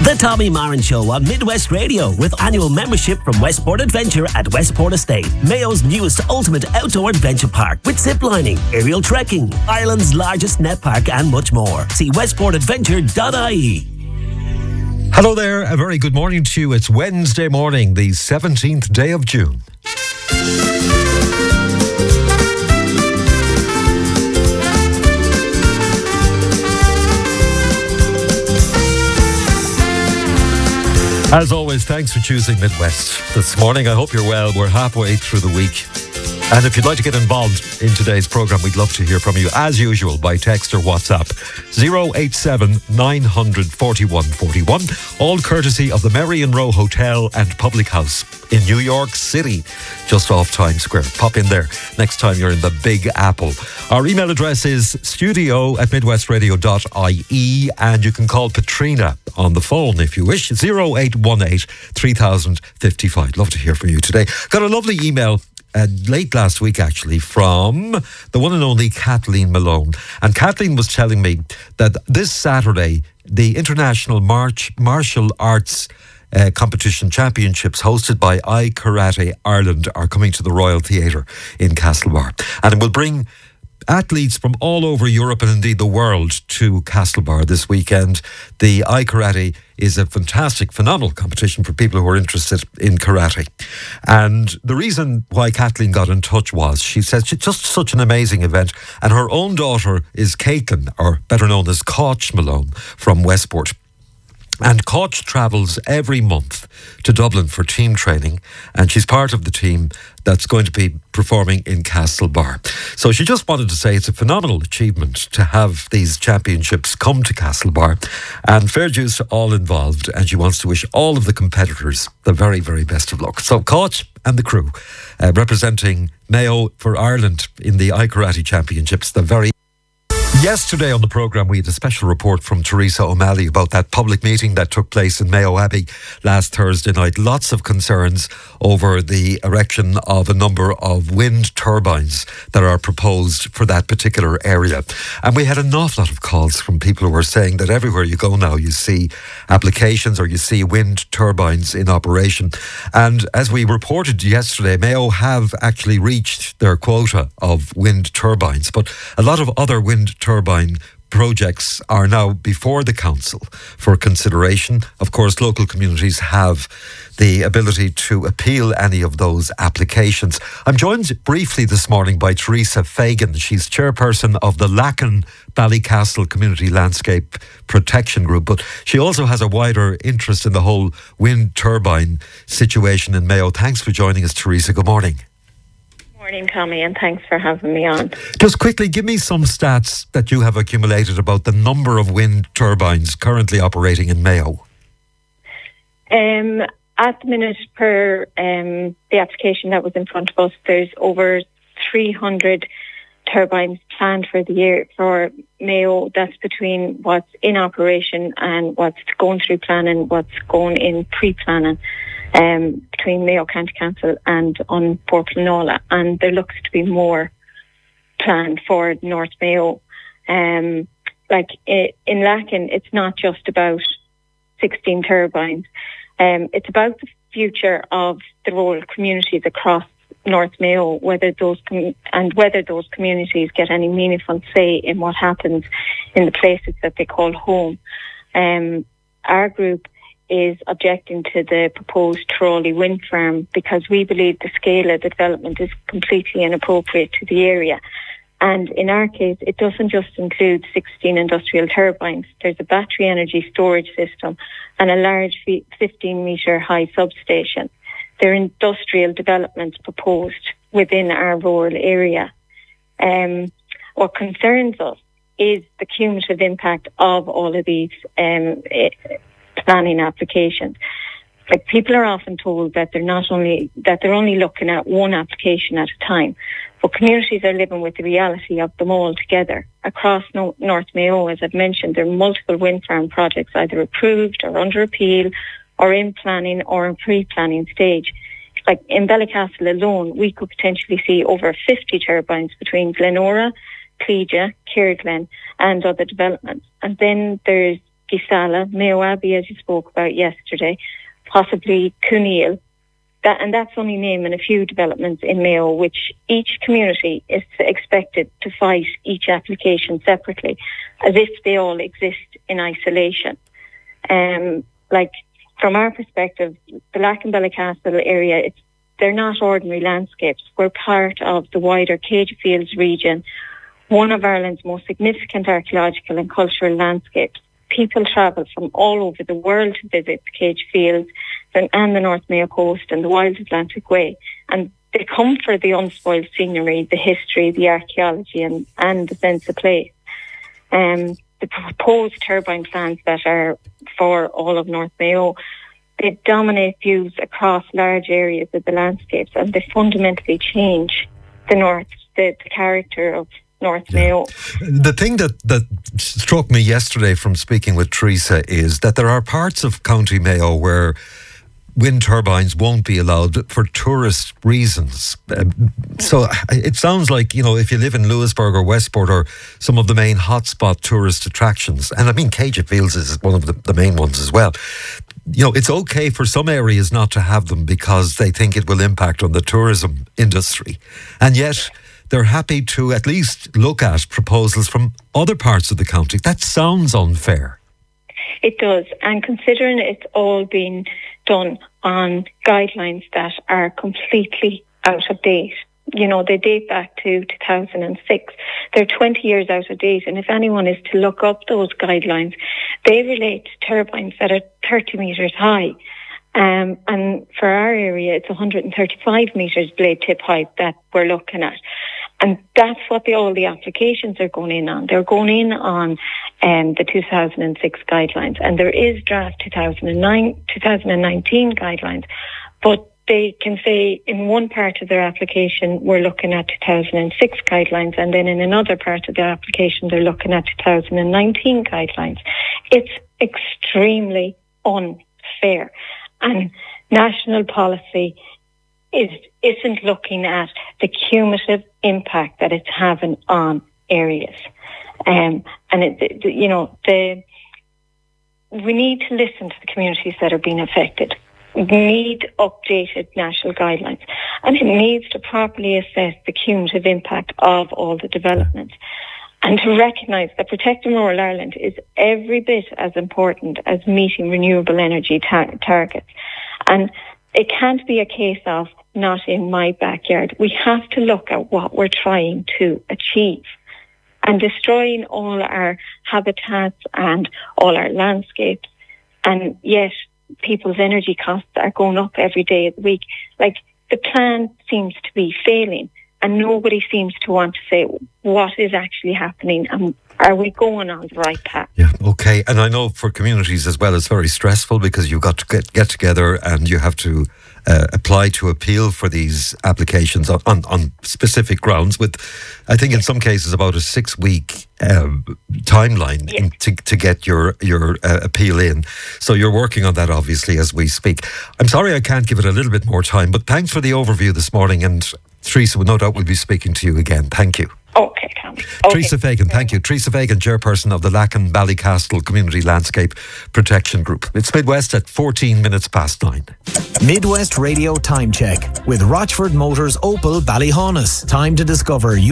The Tommy Marin Show on Midwest Radio, with annual membership from Westport Adventure at Westport Estate, Mayo's newest ultimate outdoor adventure park with ziplining, aerial trekking, Ireland's largest net park and much more. See westportadventure.ie. Hello there, a very good morning to you. It's Wednesday morning, the 17th day of June. As always, thanks for choosing Midwest this morning. I hope you're well. We're halfway through the week. And if you'd like to get involved in today's programme, we'd love to hear from you, as usual, by text or WhatsApp. 087 900 4141. All courtesy of the Merrion Row Hotel and Public House in New York City, just off Times Square. Pop in there next time you're in the Big Apple. Our email address is studio@midwestradio.ie, and you can call Patrina on the phone if you wish. 0818 3055. Love to hear from you today. Got a lovely email late last week, actually, from the one and only Kathleen Malone. And Kathleen was telling me that this Saturday, the International Martial Arts Competition Championships, hosted by iKarate Ireland, are coming to the Royal Theatre in Castlebar. And it will bring athletes from all over Europe and indeed the world to Castlebar this weekend. The iKarate is a fantastic, phenomenal competition for people who are interested in karate. And the reason why Kathleen got in touch was, she says, it's just such an amazing event. And her own daughter is Caitlin, or better known as Coach Malone, from Westport. And Coach travels every month to Dublin for team training, and she's part of the team that's going to be performing in Castlebar. So she just wanted to say it's a phenomenal achievement to have these championships come to Castlebar, and fair dues to all involved, and she wants to wish all of the competitors the very, very best of luck. So Coach and the crew, representing Mayo for Ireland in the iKarate Championships, the very... Yesterday on the programme, we had a special report from Teresa O'Malley about that public meeting that took place in Mayo Abbey last Thursday night. Lots of concerns over the erection of a number of wind turbines that are proposed for that particular area. And we had an awful lot of calls from people who were saying that everywhere you go now, you see applications or you see wind turbines in operation. And as we reported yesterday, Mayo have actually reached their quota of wind turbines, but a lot of other wind turbine projects are now before the council for consideration. Of course, local communities have the ability to appeal any of those applications. I'm joined briefly this morning by Teresa Fagan. She's chairperson of the Lacken Ballycastle Community Landscape Protection Group, but she also has a wider interest in the whole wind turbine situation in Mayo. Thanks for joining us, Teresa. Good morning. Morning, Tommy, and thanks for having me on. Just quickly, give me some stats that you have accumulated about the number of wind turbines currently operating in Mayo. At the minute, per the application that was in front of us, there's over 300 turbines planned for the year for Mayo. That's between what's in operation and what's going through planning, what's going in pre-planning. Between Mayo County Council and on Portplanola, and there looks to be more planned for North Mayo. In Lacken, it's not just about 16 turbines. It's about the future of the rural communities across North Mayo, whether those communities get any meaningful say in what happens in the places that they call home. Our group is objecting to the proposed Trolley wind farm because we believe the scale of the development is completely inappropriate to the area. And in our case, it doesn't just include 16 industrial turbines. There's a battery energy storage system and a large 15-metre high substation. There are industrial developments proposed within our rural area. What concerns us is the cumulative impact of all of these planning applications. Like, people are often told that they're only looking at one application at a time, but communities are living with the reality of them all together. Across North Mayo, as I've mentioned, there are multiple wind farm projects either approved or under appeal or in planning or in pre-planning stage. Like in Ballycastle alone, we could potentially see over 50 turbines between Glenora, Cleja, Kirglen and other developments. And then there's Gisala, Mayo Abbey, as you spoke about yesterday, possibly Cooneal. And that's only naming a few developments in Mayo, which each community is expected to fight each application separately, as if they all exist in isolation. Like, from our perspective, the Lack and Ballycastle area, they're not ordinary landscapes. We're part of the wider Cage Fields region, one of Ireland's most significant archaeological and cultural landscapes. People travel from all over the world to visit the Cage Fields and the North Mayo Coast and the Wild Atlantic Way. And they come for the unspoiled scenery, the history, the archaeology and the sense of place. The proposed turbine plants that are for all of North Mayo, they dominate views across large areas of the landscapes, and they fundamentally change the character of North Mayo. The thing that struck me yesterday from speaking with Teresa is that there are parts of County Mayo where wind turbines won't be allowed for tourist reasons. So it sounds like, if you live in Lewisburg or Westport or some of the main hotspot tourist attractions, and I mean Cage Fields is one of the main ones as well, it's okay for some areas not to have them because they think it will impact on the tourism industry. And yet they're happy to at least look at proposals from other parts of the county. That sounds unfair. It does. And considering it's all been done on guidelines that are completely out of date. They date back to 2006. They're 20 years out of date. And if anyone is to look up those guidelines, they relate to turbines that are 30 metres high. And for our area, it's 135 metres blade tip height that we're looking at. And that's what all the applications are going in on. They're going in on the 2006 guidelines. And there is draft 2019 guidelines. But they can say in one part of their application, we're looking at 2006 guidelines. And then in another part of their application, they're looking at 2019 guidelines. It's extremely unfair. And national policy isn't looking at the cumulative impact that it's having on areas. We need to listen to the communities that are being affected. We need updated national guidelines, and it needs to properly assess the cumulative impact of all the developments, and to recognise that protecting rural Ireland is every bit as important as meeting renewable energy targets. And it can't be a case of not in my backyard. We have to look at what we're trying to achieve. And destroying all our habitats and all our landscapes, and yet people's energy costs are going up every day of the week. Like, the plan seems to be failing, and nobody seems to want to say what is actually happening and are we going on the right path? Yeah, okay. And I know for communities as well, it's very stressful because you've got to get together and you have to apply to appeal for these applications on specific grounds with, I think in some cases, about a 6-week timeline to get your appeal in. So you're working on that, obviously, as we speak. I'm sorry I can't give it a little bit more time, but thanks for the overview this morning. And Teresa, no doubt we'll be speaking to you again. Thank you. Okay, Tommy. Teresa Fagan, thank you. Teresa Fagan, chairperson of the Lack and Ballycastle Community Landscape Protection Group. It's Midwest at 14 minutes past 9. Midwest Radio Time Check with Rochford Motors Opel Ballyhaunis. Time to discover